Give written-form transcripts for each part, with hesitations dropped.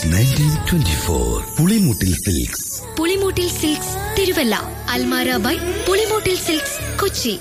1924 Pulimoottil silks. Pulimoottil silks Thiruvalla. Almara by Pulimoottil silks Kochi.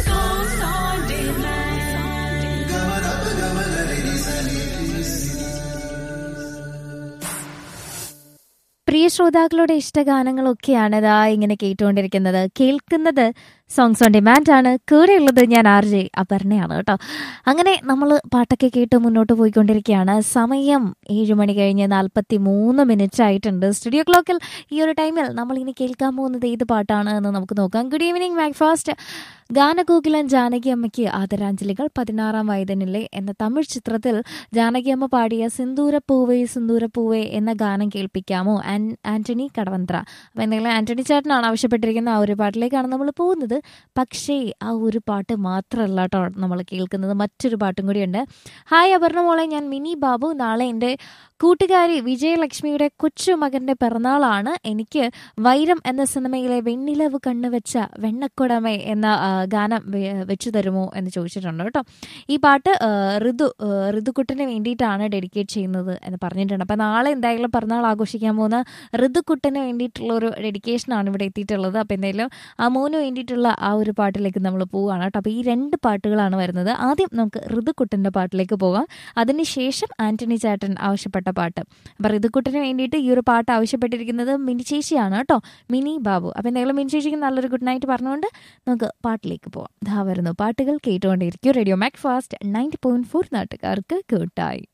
പ്രിയ ശ്രോതാക്കളുടെ ഇഷ്ടഗാനങ്ങളൊക്കെയാണ് ഇതാ ഇങ്ങനെ കേട്ടുകൊണ്ടിരിക്കുന്നത്. കേൾക്കുന്നത് സോങ്സ് ഓൺ ഡിമാൻഡ് ആണ്. കൂടെയുള്ളത് ഞാൻ RJ അപർണയാണ് കേട്ടോ. അങ്ങനെ നമ്മൾ പാട്ടൊക്കെ കേട്ട് മുന്നോട്ട് പോയിക്കൊണ്ടിരിക്കുകയാണ്. സമയം 7 മണി കഴിഞ്ഞ് 43 ആയിട്ടുണ്ട്. സ്റ്റുഡിയോ ക്ലോക്കിൽ ഈ ഒരു ടൈമിൽ നമ്മൾ ഇനി കേൾക്കാൻ പോകുന്നത് ഏത് പാട്ടാണ് എന്ന് നമുക്ക് നോക്കാം. Good evening breakfast. ഗാനഗോകുലൻ ജാനകി അമ്മയ്ക്ക് ആദരാഞ്ജലികൾ. 16 വയതിനില്ലേ എന്ന തമിഴ് ചിത്രത്തിൽ ജാനകി അമ്മ പാടിയ സിന്ദൂരപ്പൂവേ സിന്ദൂരപ്പൂവേ എന്ന ഗാനം കേൾപ്പിക്കാമോ? ആന്റണി കടവന്ത്ര. അപ്പം എന്തെങ്കിലും ആന്റണി ചേട്ടനാണ് ആവശ്യപ്പെട്ടിരിക്കുന്ന ആ ഒരു പാട്ടിലേക്കാണ് നമ്മൾ പോകുന്നത്. പക്ഷേ ആ ഒരു പാട്ട് മാത്രമല്ല കേട്ടോ നമ്മൾ കേൾക്കുന്നത്, മറ്റൊരു പാട്ടും കൂടിയുണ്ട്. ഹായ് അപർണ മോളെ, ഞാൻ മിനി ബാബു. നാളെ എൻ്റെ കൂട്ടുകാരി വിജയലക്ഷ്മിയുടെ കൊച്ചുമകൻ്റെ പിറന്നാളാണ്. എനിക്ക് വൈരം എന്ന സിനിമയിലെ വെണ്ണിലവ് കണ്ണുവെച്ച വെണ്ണക്കുടമേ എന്ന ഗാനം വെച്ചു തരുമോ എന്ന് ചോദിച്ചിട്ടുണ്ട് കേട്ടോ. ഈ പാട്ട് ഋതുക്കുട്ടന് വേണ്ടിയിട്ടാണ് ഡെഡിക്കേറ്റ് ചെയ്യുന്നത് എന്ന് പറഞ്ഞിട്ടുണ്ട്. അപ്പം നാളെ എന്തായാലും പിറന്നാൾ ആഘോഷിക്കാൻ പോകുന്ന ഋതുക്കുട്ടന് വേണ്ടിയിട്ടുള്ള ഒരു ഡെഡിക്കേഷനാണ് ഇവിടെ എത്തിയിട്ടുള്ളത്. അപ്പം എന്തായാലും ആ മോന് വേണ്ടിയിട്ടുള്ള ആ ഒരു പാട്ടിലേക്ക് നമ്മൾ പോവുകയാണ് കേട്ടോ. അപ്പോൾ ഈ 2 പാട്ടുകളാണ് വരുന്നത്. ആദ്യം നമുക്ക് ഋതുക്കുട്ടൻ്റെ പാട്ടിലേക്ക് പോകാം. അതിനുശേഷം ആന്റണി ചേട്ടൻ ആവശ്യപ്പെട്ട പാട്ട്. അപ്പം ഋതുക്കുട്ടന് വേണ്ടിയിട്ട് ഈ ഒരു പാട്ട് ആവശ്യപ്പെട്ടിരിക്കുന്നത് മിനി ചേച്ചിയാണ് കേട്ടോ, മിനി ബാബു. അപ്പം എന്തായാലും മിനി ചേച്ചിക്ക് നല്ലൊരു ഗുഡ് നൈറ്റ് പറഞ്ഞുകൊണ്ട് നമുക്ക് പാട്ടിലേക്ക് പോവാം. ഇതാ വരുന്നു പാട്ടുകൾ കേട്ടുകൊണ്ടിരിക്കും. റേഡിയോ ബ്രേക്ക്ഫാസ്റ്റ് 90.4 നാട്ടുകാർക്ക് കൂട്ടായി.